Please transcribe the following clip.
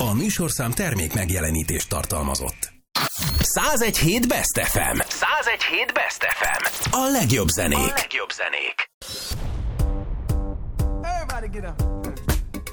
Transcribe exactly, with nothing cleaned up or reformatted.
A műsorszám termék megjelenítést tartalmazott. százegy hét Best ef em. százegy hét Best ef em. A legjobb zenék. A legjobb zenék. Everybody get up.